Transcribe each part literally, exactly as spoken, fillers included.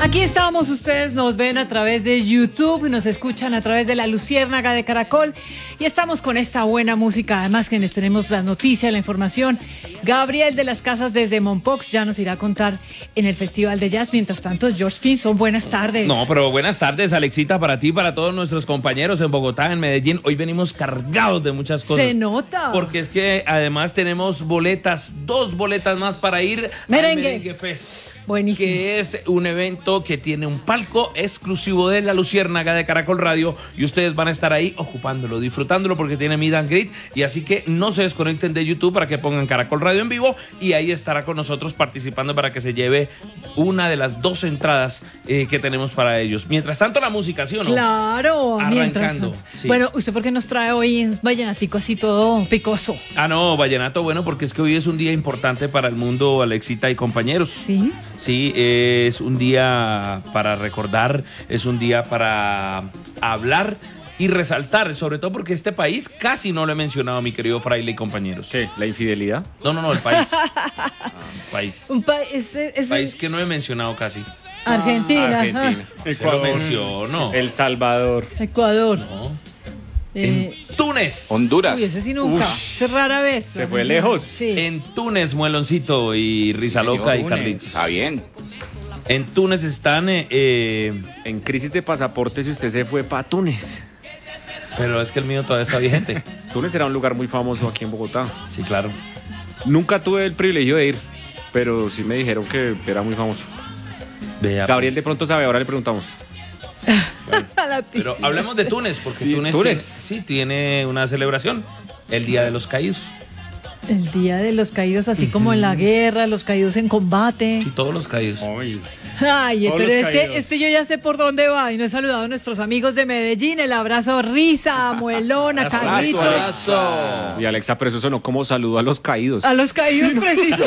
Aquí estamos, ustedes nos ven a través de YouTube, nos escuchan a través de la Luciérnaga de Caracol y estamos con esta buena música, además que les tenemos las noticias, la información. Gabriel de las Casas desde Mompox ya nos irá a contar en el Festival de Jazz. Mientras tanto, George Pinson, buenas tardes. No, pero buenas tardes, Alexita, para ti, para todos nuestros compañeros en Bogotá, en Medellín. Hoy venimos cargados de muchas cosas. Se nota. Porque es que además tenemos boletas, dos boletas más para ir Merengue. al Merengue Fest. Buenísimo. Que es un evento que tiene un palco exclusivo de la Luciérnaga de Caracol Radio y ustedes van a estar ahí ocupándolo, disfrutándolo porque tiene meet and greet, y así que no se desconecten de YouTube para que pongan Caracol Radio en vivo y ahí estará con nosotros participando para que se lleve una de las dos entradas eh, que tenemos para ellos. Mientras tanto la música, ¿sí o no? Claro, mientras Arrancando. Sí. Bueno, ¿usted por qué nos trae hoy un vallenatico así todo picoso? Ah, no, vallenato, bueno, porque es que hoy es un día importante para el mundo, Alexita y compañeros. Sí. Sí, es un día para recordar, es un día para hablar y resaltar, sobre todo porque este país casi no lo he mencionado, mi querido Fraile y compañeros. ¿Qué? ¿La infidelidad? No, no, no, el país. Ah, país. Un pa es, es país que no he mencionado casi. Argentina. Argentina. Se lo menciono. El Salvador. Ecuador. No. Eh, En Túnez. Honduras. Uy, ese sí nunca. Uf. Es rara vez. Se fue lejos. Sí. En Túnez, Mueloncito y Rizaloca y Señor, Carlitos. Está bien. En Túnez están, eh, eh, En crisis de pasaporte, si usted se fue para Túnez. pero es que el mío todavía está vigente. Túnez era un lugar muy famoso aquí en Bogotá. Sí, claro. Nunca tuve el privilegio de ir, pero sí me dijeron que era muy famoso. Vea, Gabriel de pronto sabe, ahora le preguntamos. A la Pero piscina. hablemos de Túnez, porque Sí, Túnez, Túnez. Tiene, sí, tiene una celebración, el Día de los Caídos. El día de los caídos, así como en la guerra, los caídos en combate. Sí, todos los caídos. Ay, Todos pero los este, caídos. este yo ya sé por dónde va y no he saludado a nuestros amigos de Medellín. El abrazo Risa, a Muelón, a Carlitos. Y Alexa, pero eso sonó como saludo a los caídos. A los caídos precisos.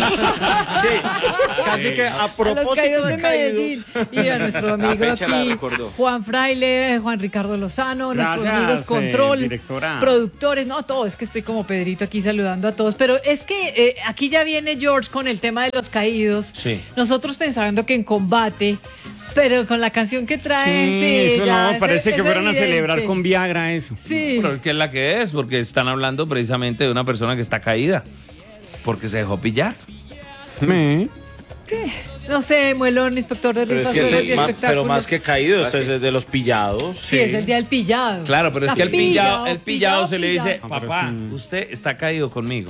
Casi que a A los propósito caídos de de caídos. Medellín. Y a nuestro amigo fecha la aquí, recordó. Juan Fraile, Juan Ricardo Lozano, nuestros Gracias, amigos eh, Control, directora. productores, no, todos, es que estoy como Pedrito aquí saludando a todos, pero es que eh, aquí ya viene George con el tema de los caídos. Sí. Nosotros pensando que en combate, pero con la canción que traen, sí, eso ya, no, es- parece es que fueran evidente. a celebrar con Viagra eso. Sí. Pero es que es la que es, porque están hablando precisamente de una persona que está caída, porque se dejó pillar. ¿Eh? No sé, Muelón, inspector de Pero, rifas, es que juegos y es más- espectáculos. pero más que caídos, es de los pillados. Sí, es el día del pillado. Claro, pero es Está que el pillado, pillado, el pillado se le pillado. dice, Ah, pero papá, sí. usted está caído conmigo.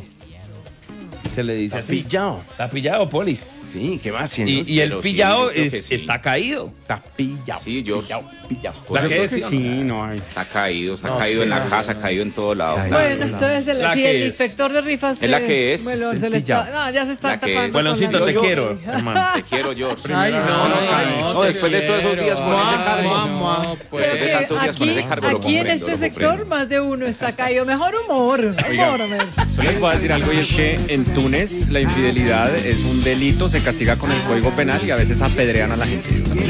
Se le dice así. Pillado. Está pillado, Poli. Sí, ¿qué más? Y, y el Pero sí, pillado yo creo es- que sí. está caído. Está pillado. Sí, yo. Pillado. La Yo que creo es, que ¿sí o sí, no? no hay. Está caído, está No caído sé, en la no, casa, no. caído en todo lado. Caído. Claro. Bueno, entonces el, La sí, que el es. inspector de rifas. Es la eh, que es, Muelón, el se le está, pillado. no, ya se está La que tapando. es. con Mueloncito, la te luz. quiero, hermano. Te quiero, George. Ay, no, no, no, no, después de todos esos días con ese cargo. Creo Después de que tantos días con aquí, ese cargo, lo aquí en comprendo, este lo sector comprendo. más de uno está caído. Mejor humor. Humor, a ver. Solo les voy a decir algo, y es que en Túnez la infidelidad es un delito, se castiga con el Código Penal y a veces apedrean a la gente.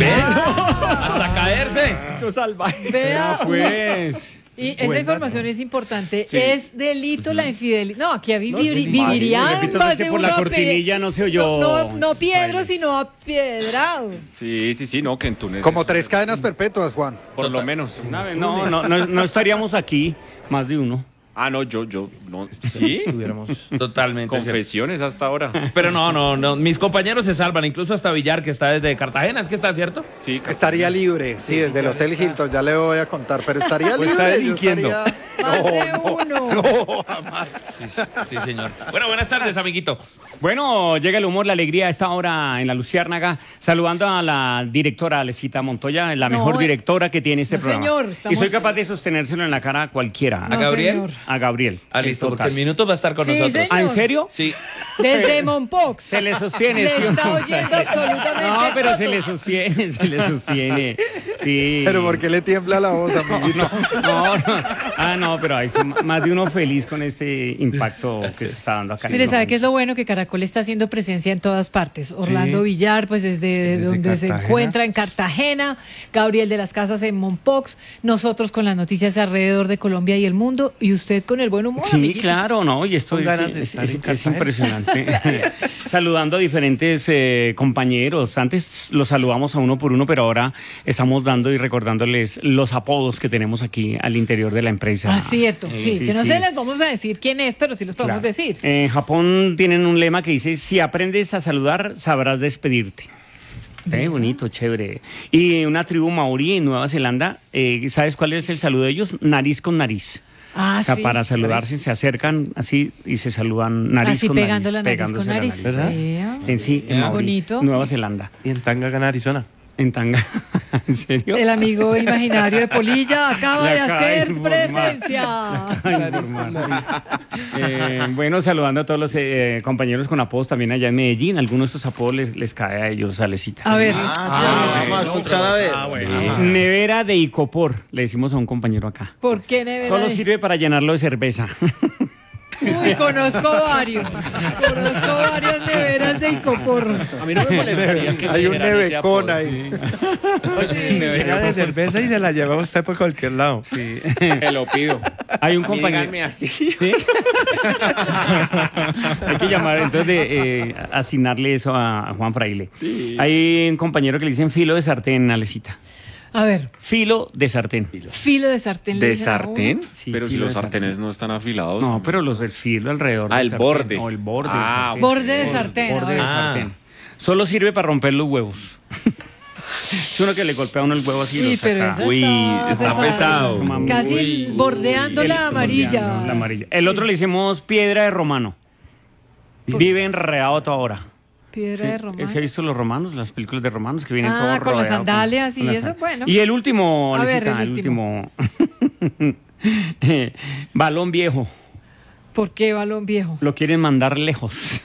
Hasta caerse. Yo salvaje. Vea. Pues. Y esa Buena, información es importante. Sí. Es delito la infidelidad. No, aquí vivi- delito. vivirían Repito, más es que de por la uno cortinilla pe- no se oyó. No, no, no piedro, sino apiedrado. Sí, sí, sí, no, que en Túnez. Como tres cadenas perpetuas, Juan. Por lo menos. Una vez, no, no, no, no estaríamos aquí, más de uno. Ah, no, yo, yo, no. ¿Sí? Totalmente. cierto. Confesiones hasta ahora. Pero no, no, no. Mis compañeros se salvan, incluso hasta Villar, que está desde Cartagena. ¿Es que está cierto? Sí, Estaría libre, sí, desde el Hotel Hilton, ya le voy a contar, pero estaría Pues libre. está yo delinquiendo. estaría- Más de No, uno. no, no, jamás. Sí, sí, señor. Bueno, buenas tardes, amiguito. Bueno, llega el humor, la alegría a esta hora en la Luciérnaga, saludando a la directora Alecita Montoya, la No, mejor eh, directora que tiene este no, programa. señor, Y estamos- soy capaz de sostenérselo en la cara a cualquiera. No, ¿A Gabriel? señor. A Gabriel. Ah, en listo, porque total. el minuto va a estar con Sí, nosotros. señor. ¿Ah, en serio? Sí. Desde Mompox. Se le sostiene, Le ¿sí o está no? oyendo absolutamente No, pero se todo. le sostiene, se le sostiene. Sí. Pero ¿por qué le tiembla la voz, amiguito? No, no. Ah, no, pero hay más de uno feliz con este impacto que se está dando acá. en Mire, el ¿sabe momento. qué es lo bueno? Que Caracol está haciendo presencia en todas partes. Orlando Sí. Villar, pues desde, Desde donde se Cartagena. encuentra en Cartagena, Gabriel de las Casas en Mompox, nosotros con las noticias alrededor de Colombia y el mundo, y usted con el buen humor, Sí, amiguito. claro, ¿no? Y esto Con es, ganas de es- estar es- en es Cartagena. impresionante. Saludando a diferentes eh, compañeros. Antes los saludamos a uno por uno, pero ahora estamos dando y recordándoles los apodos que tenemos aquí al interior de la empresa. Ah, cierto, sí, que no sí. se les vamos a decir quién es, pero sí los podemos Claro. decir. En Japón tienen un lema que dice, si aprendes a saludar, sabrás despedirte. Eh, bonito, chévere. Y una tribu maorí en Nueva Zelanda, eh, ¿sabes cuál es el saludo de ellos? Nariz con nariz. Ah, O sea, sí. para saludarse se acercan así y se saludan nariz Así con pegando nariz. la nariz pegándose con la nariz. ¿verdad? Vea. En sí, en Ah, Maorí, bonito. Nueva Zelanda. Y en Tanga gana Arizona. En Tanga. ¿En serio? El amigo imaginario de Polilla acaba Le de acaba de hacer informar. presencia. Ay, normal. Eh, bueno, saludando a todos los eh, compañeros con apodos también allá en Medellín. Algunos de estos apodos les, les cae a ellos, Alecita. A ver, Ah, vamos a escuchar a ver. Eh, nevera de Icopor, le decimos a un compañero acá. ¿por qué nevera? Solo de- sirve para llenarlo de cerveza. Uy, conozco varios. Conozco varias neveras de Icopor. A mí no me molestaría que me Hay un dijeran ese nevecón apodo. ahí. Nevera de cerveza y se la lleva usted por cualquier lado. Sí. Te lo pido. Hay un A mí compañero. díganme así. Hay que llamar, entonces, de eh, asignarle eso a Juan Fraile. Hay un compañero que le dicen filo de sartén, Alecita. A ver, Filo de sartén. filo de sartén. le ¿De dicen a sartén? uno. Sí, Pero si filo los de sartén. sartenes no están afilados. No, hombre. pero los del filo alrededor. Ah, del el sartén. borde. No, el borde. Ah, del sartén. Borde de sartén. Borde a de ver. Ah. sartén. Solo sirve para romper los huevos. Es uno que le golpea a uno el huevo así. Sí, lo saca. pero eso Uy, está, está pesado. Casi Uy. bordeando El- la amarilla. bordeando la amarilla. El otro le hicimos piedra de romano. Vive enredado toda hora. Piedra Sí, de romano. ¿se ha visto los romanos, las películas de romanos que vienen Ah, todos con las rodeados sandalias y con las eso, sand- bueno. Y el último, A ver, Alecita, el el último. Balón viejo. ¿Por qué balón viejo? Lo quieren mandar lejos.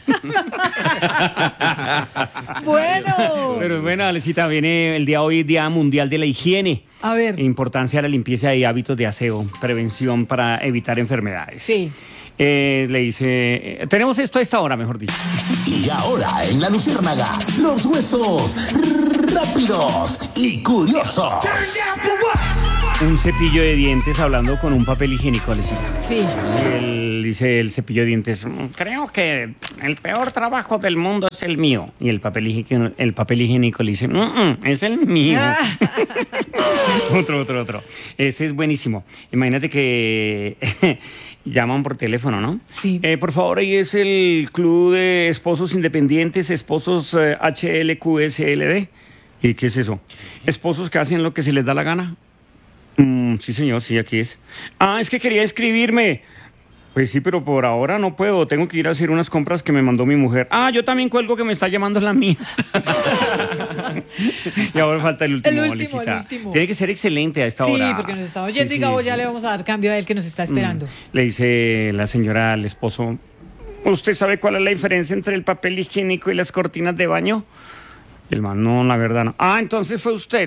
Bueno. Pero bueno, Alecita, viene el día hoy, Día Mundial de la Higiene. A ver. Importancia de la limpieza y hábitos de aseo, prevención para evitar enfermedades. Sí. Eh, le dice, eh, tenemos esto a esta hora, mejor dicho. Y ahora en la Luciérnaga, los huesos rápidos y curiosos. Un cepillo de dientes hablando con un papel higiénico, Alecita. Sí. Él dice el cepillo de dientes, "Mm, creo que el peor trabajo del mundo es el mío. Y el papel higiénico, el papel higiénico le dice, "Mm, mm, es el mío. otro, otro, otro. Este es buenísimo. Imagínate que llaman por teléfono, ¿no? Sí. Eh, por favor, ahí es el Club de Esposos Independientes, Esposos eh, H L Q S L D. ¿Y qué es eso? Esposos que hacen lo que se les da la gana. Mm, sí, señor, sí, aquí es. Ah, es que quería escribirme. Pues sí, pero por ahora no puedo. Tengo que ir a hacer unas compras que me mandó mi mujer. Ah, yo también cuelgo que me está llamando la mía. Y ahora falta el último, El último, Alecita. el último. Tiene que ser excelente a esta Sí, hora. porque nos está oyendo Sí, y sí, Gabo sí. ya le vamos a dar cambio a él que nos está esperando. Le dice la señora al esposo, ¿usted sabe cuál es la diferencia entre el papel higiénico y las cortinas de baño? Y el man, no, la verdad no. Ah, entonces fue usted.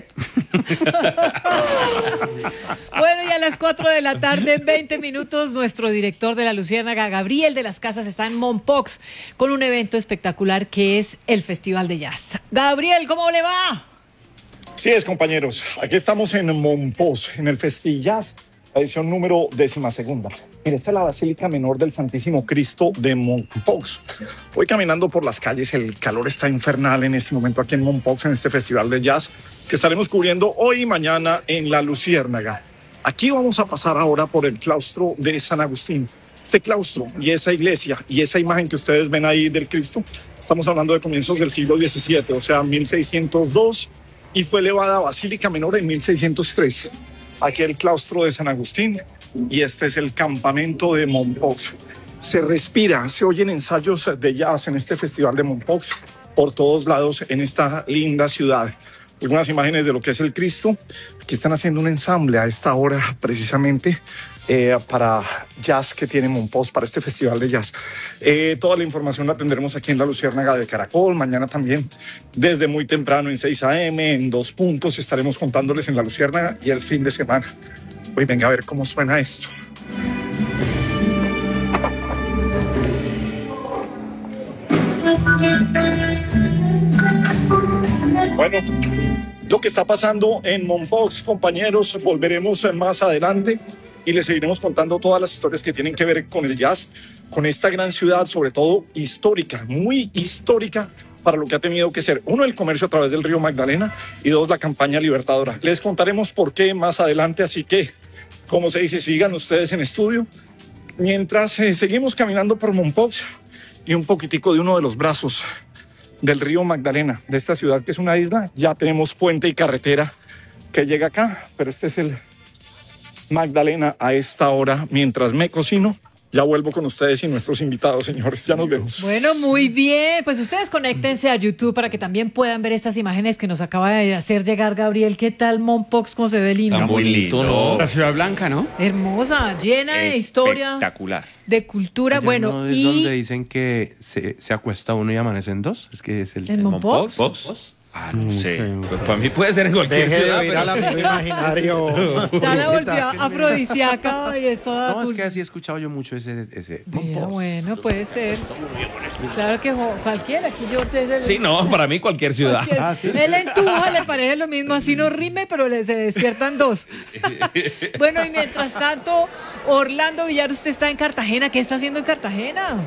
Bueno, y a las cuatro de la tarde, veinte minutos, nuestro director de la Luciérnaga, Gabriel de las Casas, está en Mompox con un evento espectacular que es el Festival de Jazz. Gabriel, ¿cómo le va? Sí es, compañeros. Aquí estamos en Mompox, en el Festillas, la edición número décima segunda. Mira, esta es la Basílica Menor del Santísimo Cristo de Mompox. Voy caminando por las calles, el calor está infernal en este momento aquí en Mompox, en este festival de jazz que estaremos cubriendo hoy y mañana en la Luciérnaga. Aquí vamos a pasar ahora por el claustro de San Agustín. Este claustro y esa iglesia y esa imagen que ustedes ven ahí del Cristo, estamos hablando de comienzos del siglo diecisiete, o sea, mil seiscientos dos, y fue elevada a Basílica Menor en mil seiscientos tres. Aquí el claustro de San Agustín y este es el campamento de Mompox. Se respira, se oyen ensayos de jazz en este festival de Mompox por todos lados en esta linda ciudad. algunas imágenes de lo que es el Cristo. Aquí están haciendo un ensamble a esta hora precisamente eh, para jazz que tiene Mompox, para este festival de jazz. Eh, toda la información la tendremos aquí en La Luciérnaga de Caracol. Mañana también desde muy temprano en seis a eme, en Dos Puntos, estaremos contándoles en La Luciérnaga y el fin de semana. Hoy venga a ver cómo suena esto. Bueno, lo que está pasando en Mompox, compañeros, volveremos más adelante y les seguiremos contando todas las historias que tienen que ver con el jazz, con esta gran ciudad, sobre todo histórica, muy histórica para lo que ha tenido que ser, uno, el comercio a través del río Magdalena y dos, la campaña libertadora. Les contaremos por qué más adelante, así que, como se dice, sigan ustedes en estudio. Mientras eh, seguimos caminando por Mompox y un poquitico de uno de los brazos del río Magdalena, de esta ciudad que es una isla, ya tenemos puente y carretera que llega acá, pero este es el Magdalena a esta hora. Mientras me cocino, ya vuelvo con ustedes y nuestros invitados, señores. Ya nos vemos. Bueno, muy bien. Pues ustedes conéctense a YouTube para que también puedan ver estas imágenes que nos acaba de hacer llegar Gabriel. ¿Qué tal Mompox? ¿Cómo se ve lindo? Está muy lindo, ¿no? La Ciudad Blanca, ¿no? Hermosa, llena de historia. Espectacular. De cultura. Allá Bueno, no es y... donde dicen que se, se acuesta uno y amanecen dos. Es que es el... ¿En Mompox? ¿Box? Ah, no sé. Pues para mí puede ser en cualquier Deje ciudad. de ir al pero- amigo imaginario. Ya la volvió afrodisíaca y es toda... No, es cul- que así he escuchado yo mucho ese... ese Vea, bueno, puede ser. Claro que jo- cualquiera. Aquí George es el... Sí, no, para mí cualquier ciudad. cualquier- Ah, ¿sí? Él en Tunja le parece lo mismo, así no rime, pero le, se despiertan dos. Bueno, y mientras tanto, Orlando Villar, usted está en Cartagena. ¿Qué está haciendo en Cartagena?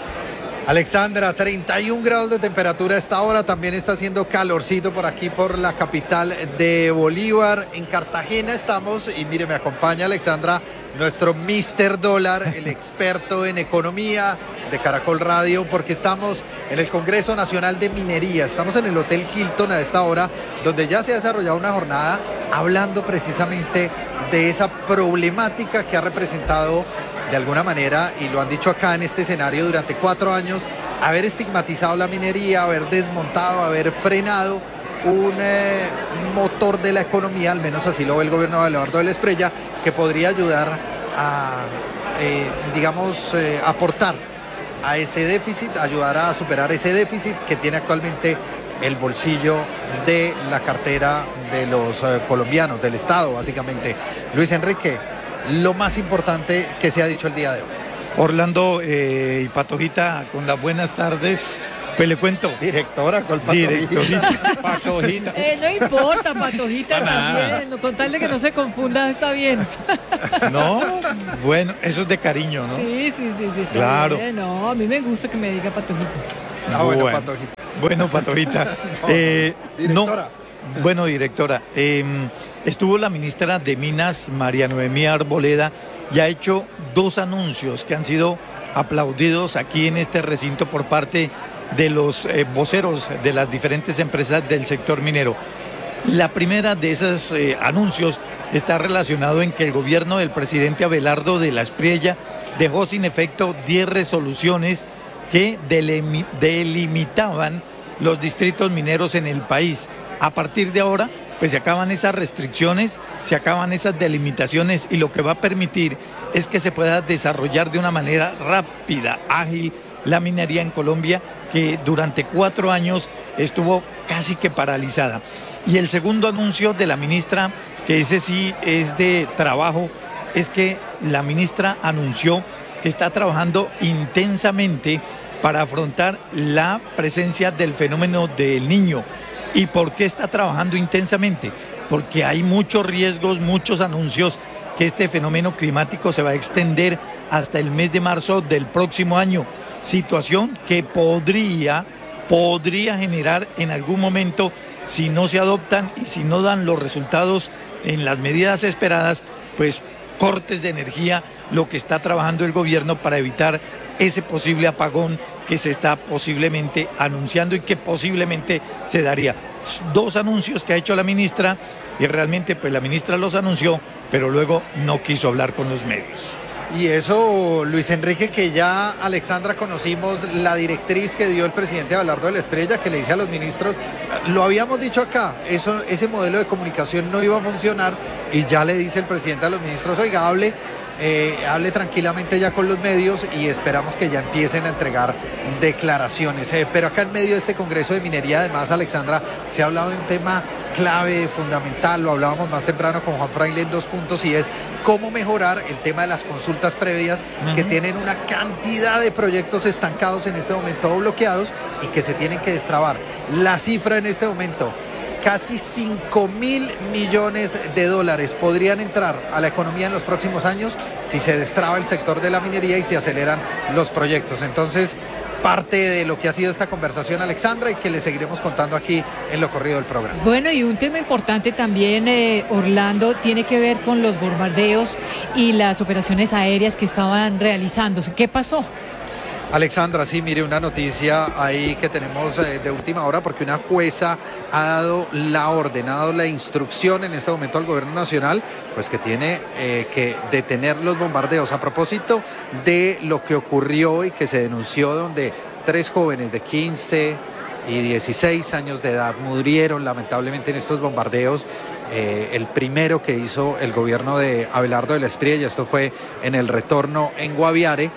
Alexandra, treinta y un grados de temperatura a esta hora. También está haciendo calorcito por aquí, por la capital de Bolívar. En Cartagena estamos, y mire, me acompaña Alexandra, nuestro mister Dólar, el experto en economía de Caracol Radio, porque estamos en el Congreso Nacional de Minería. Estamos en el Hotel Hilton a esta hora, donde ya se ha desarrollado una jornada hablando precisamente de esa problemática que ha representado de alguna manera, y lo han dicho acá en este escenario, durante cuatro años, haber estigmatizado la minería, haber desmontado, haber frenado un eh, motor de la economía, al menos así lo ve el gobierno de Eduardo de la Espriella, que podría ayudar a, eh, digamos, eh, aportar a ese déficit, ayudar a superar ese déficit que tiene actualmente el bolsillo de la cartera de los eh, colombianos, del Estado, básicamente. Luis Enrique, lo más importante que se ha dicho el día de hoy. Orlando eh, y Patojita, con las buenas tardes. Pues le cuento. Directora, ¿cuál Patojita? Directorita. Patojita. Eh, no importa, Patojita también. Con tal de que no se confunda, está bien. No, bueno, eso es de cariño, ¿no? Sí, sí, sí, sí, está Claro. bien. No, a mí me gusta que me diga Patojita. Ah, bueno, Bueno. Patojita. Bueno, Patojita. eh, Directora. No, bueno, directora, eh, estuvo la ministra de Minas, María Noemí Arboleda, y ha hecho dos anuncios que han sido aplaudidos aquí en este recinto por parte de los eh, voceros de las diferentes empresas del sector minero. La primera de esos eh, anuncios está relacionado en que el gobierno del presidente Abelardo de la Espriella dejó sin efecto diez resoluciones que delimi- delimitaban los distritos mineros en el país. A partir de ahora, pues se acaban esas restricciones, se acaban esas delimitaciones, y lo que va a permitir es que se pueda desarrollar de una manera rápida, ágil, la minería en Colombia, que durante cuatro años estuvo casi que paralizada. Y el segundo anuncio de la ministra, que ese sí es de trabajo, es que la ministra anunció que está trabajando intensamente para afrontar la presencia del fenómeno del Niño. ¿Y por qué está trabajando intensamente? Porque hay muchos riesgos, muchos anuncios que este fenómeno climático se va a extender hasta el mes de marzo del próximo año. Situación que podría, podría generar en algún momento, si no se adoptan y si no dan los resultados en las medidas esperadas, pues cortes de energía, lo que está trabajando el gobierno para evitar ese posible apagón que se está posiblemente anunciando y que posiblemente se daría. Dos anuncios que ha hecho la ministra, y realmente pues la ministra los anunció, pero luego no quiso hablar con los medios. Y eso, Luis Enrique, que ya, Alexandra, conocimos la directriz que dio el presidente Abelardo de la Espriella, que le dice a los ministros, lo habíamos dicho acá, eso, ese modelo de comunicación no iba a funcionar, y ya le dice el presidente a los ministros, oiga, hable, eh, hable tranquilamente ya con los medios y esperamos que ya empiecen a entregar declaraciones. Eh, pero acá en medio de este Congreso de Minería, además, Alexandra, se ha hablado de un tema clave, fundamental, lo hablábamos más temprano con Juan Fraile en dos puntos, y es cómo mejorar el tema de las consultas previas, uh-huh. que tienen una cantidad de proyectos estancados en este momento o bloqueados y que se tienen que destrabar. La cifra en este momento, casi cinco mil millones de dólares podrían entrar a la economía en los próximos años si se destraba el sector de la minería y se aceleran los proyectos. Entonces, parte de lo que ha sido esta conversación, Alexandra, y que le seguiremos contando aquí en lo corrido del programa. Bueno, y un tema importante también, eh, Orlando, tiene que ver con los bombardeos y las operaciones aéreas que estaban realizándose. ¿Qué pasó? Alexandra, sí, mire, una noticia ahí que tenemos eh, de última hora, porque una jueza ha dado la orden, ha dado la instrucción en este momento al gobierno nacional, pues que tiene eh, que detener los bombardeos. A propósito de lo que ocurrió y que se denunció, donde tres jóvenes de quince y dieciséis años de edad murieron lamentablemente en estos bombardeos. Eh, el primero que hizo el gobierno de Abelardo de la Espriella, esto fue en el retorno en Guaviare.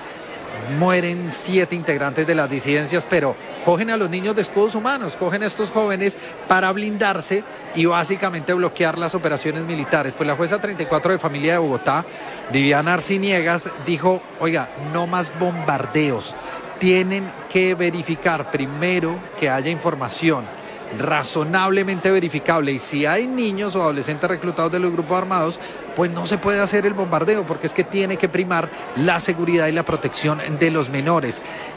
Mueren siete integrantes de las disidencias, pero cogen a los niños de escudos humanos, cogen a estos jóvenes para blindarse y básicamente bloquear las operaciones militares. Pues la jueza treinta y cuatro de familia de Bogotá, Viviana Arciniegas, dijo, oiga, no más bombardeos, tienen que verificar primero que haya información razonablemente verificable, y si hay niños o adolescentes reclutados de los grupos armados, pues no se puede hacer el bombardeo, porque es que tiene que primar la seguridad y la protección de los menores.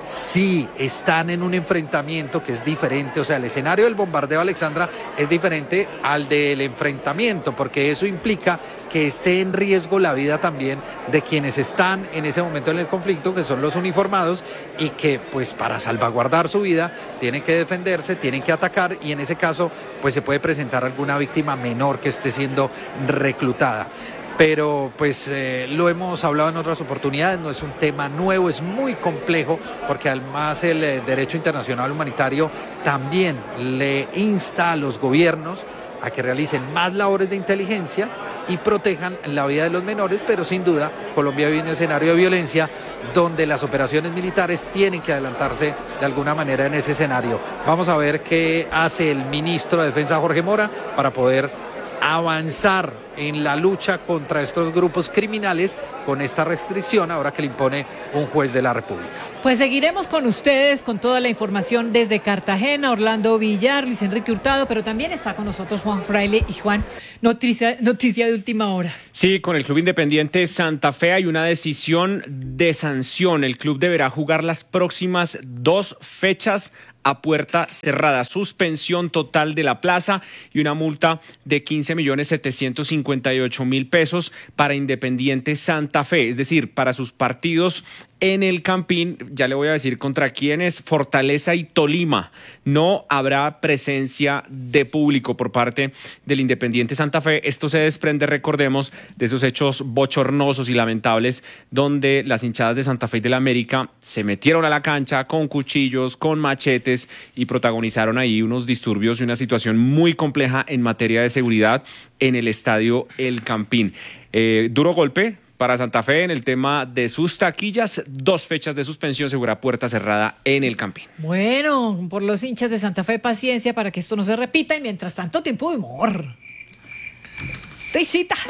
Si están en un enfrentamiento que es diferente, o sea, el escenario del bombardeo, Alexandra, es diferente al del enfrentamiento, porque eso implica que esté en riesgo la vida también de quienes están en ese momento en el conflicto, que son los uniformados, y que pues para salvaguardar su vida tienen que defenderse, tienen que atacar, y en ese caso pues se puede presentar alguna víctima menor que esté siendo reclutada. Pero pues eh, lo hemos hablado en otras oportunidades, no es un tema nuevo, es muy complejo, porque además el eh, derecho internacional humanitario también le insta a los gobiernos a que realicen más labores de inteligencia y protejan la vida de los menores, pero sin duda Colombia vive en un escenario de violencia donde las operaciones militares tienen que adelantarse de alguna manera en ese escenario. Vamos a ver qué hace el ministro de Defensa, Jorge Mora, para poder avanzar en la lucha contra estos grupos criminales con esta restricción ahora que le impone un juez de la República. Pues seguiremos con ustedes con toda la información desde Cartagena, Orlando Villar, Luis Enrique Hurtado, pero también está con nosotros Juan Fraile. Y Juan, noticia, noticia de última hora. Sí, con el Club Independiente Santa Fe hay una decisión de sanción. El club deberá jugar las próximas dos fechas a puerta cerrada, suspensión total de la plaza y una multa de quince millones setecientos cincuenta y ocho mil pesos para Independiente Santa Fe, es decir, para sus partidos en el Campín. Ya le voy a decir contra quiénes: Fortaleza y Tolima. No habrá presencia de público por parte del Independiente Santa Fe. Esto se desprende, recordemos, de esos hechos bochornosos y lamentables donde las hinchadas de Santa Fe y del América se metieron a la cancha con cuchillos, con machetes, y protagonizaron ahí unos disturbios y una situación muy compleja en materia de seguridad en el estadio El Campín. Eh, duro golpe para Santa Fe en el tema de sus taquillas, dos fechas de suspensión, segura puerta cerrada en el Campín. Bueno, por los hinchas de Santa Fe, paciencia para que esto no se repita, y mientras tanto, tiempo de humor. Risita.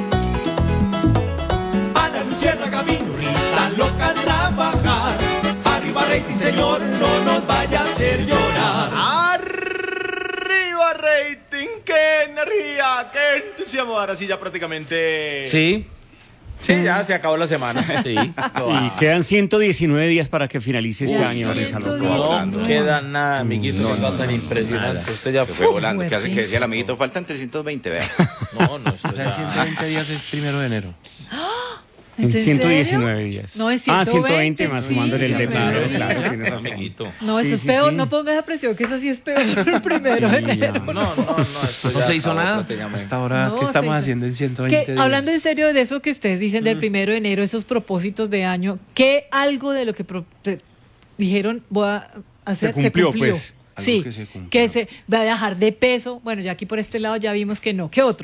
Ana Luciana Camino, risa loca trabajar. Arriba rating, señor, no nos vaya a hacer llorar. Arriba rating, qué energía, qué entusiasmo. Ahora sí ya prácticamente... Sí. Sí, ya se acabó la semana. Sí. Y quedan ciento diecinueve días para que finalice este año. No, no queda nada, amiguito. No, no, tan impresionante. Nada. Usted ya fue volando. ¿Qué hace que decía el amiguito? Faltan trescientos veinte, vea. No, no, esto ya... ciento veinte días es primero de enero. En ¿Es en ciento diecinueve serio? días. No, en Ah, ciento ciento veinte, veinte más sí, sumándole el de claro. primero, claro, tiene razón. Amiguito. No, eso Sí, es sí, peor. sí. No pongas esa presión, que eso sí es peor. El primero de Sí, ya. enero. No, no, no, esto ¿No ya se hizo acabó nada? prácticamente. Hasta ahora, No, ¿qué estamos se- haciendo en ciento Que, veinte días? hablando en serio de eso que ustedes dicen del primero de enero, esos propósitos de año, ¿qué algo de lo que pro- te- dijeron voy a hacer Se cumplió, pues. Algo Sí, que se cumplió. que se va a dejar de peso. Bueno, ya aquí por este lado ya vimos que no. ¿Qué otro?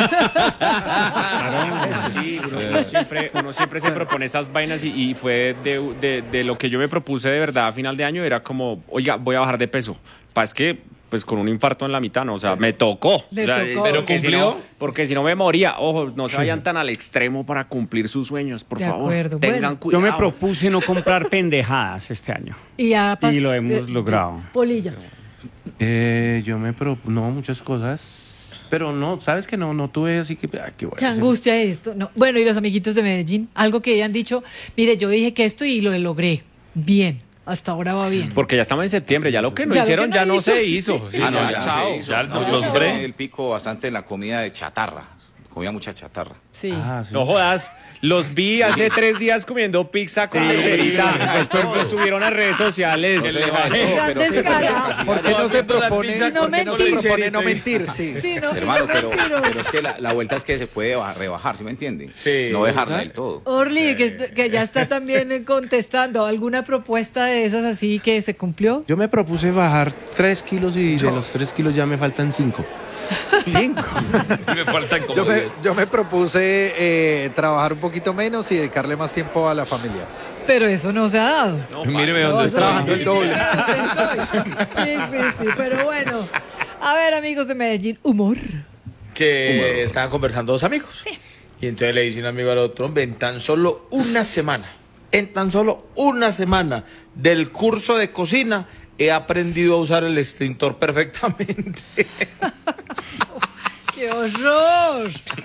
Claro, sí, uno, uno siempre, uno siempre se propone esas vainas y, y fue de, de- de lo que yo me propuse de verdad a final de año, era como, oiga, voy a bajar de peso. Pues que, pues con un infarto en la mitad, ¿no? O sea, me tocó. Le O sea, tocó. Pero ¿Cumplió? si no, porque si no me moría. Ojo, no se vayan tan al extremo para cumplir sus sueños, por De favor. acuerdo, Tengan bueno. cuidado. Yo me propuse no comprar pendejadas este año. Y, ya pas- Y lo hemos eh, logrado. Polilla. Eh, yo me pro... No, muchas cosas. Pero no, ¿sabes que no? No tuve así que... ah, ¿qué voy a Qué hacer? angustia esto. No. Bueno, y los amiguitos de Medellín, algo que hayan dicho, mire, yo dije que esto y lo logré. Bien, hasta ahora va bien. Porque ya estamos en septiembre, ya lo que no Ya lo hicieron que no ya no hizo, se sí. hizo. Sí, Ah, no, ya, ya, chao. se hizo. ya No, los yo logré. tomé el pico bastante en la comida de chatarra. Comía mucha chatarra. Sí. Ah, sí. No jodas, los vi hace tres días comiendo pizza con lecherita. Lo subieron a redes sociales. No sé, Le no, bajé. Sean pero sí, descarados. ¿Por qué no se propone, Y no por qué no se mentir. propone no mentir? Sí. Sí, no, Hermano, no pero, mentiro. pero es que la, la vuelta es que se puede ba- rebajar, ¿sí me entiende? Sí. No dejarla del todo. Orly, que, est- que ya está también eh, contestando, ¿alguna propuesta de esas así que se cumplió? Yo me propuse bajar tres kilos y de los tres kilos ya me faltan cinco. Cinco. Me faltan como Yo me, diez. yo me propuse eh, trabajar un poquito menos y dedicarle más tiempo a la familia. Pero eso no se ha dado. Míreme No, dónde eso- está. Trabajando el doble. Estoy. Sí, sí, sí, pero bueno. A ver, amigos de Medellín, humor. Que estaban conversando dos amigos. Y entonces le dice un amigo al otro, hombre, en tan solo una semana, en tan solo una semana del curso de cocina, he aprendido a usar el extintor perfectamente. ¡Qué horror!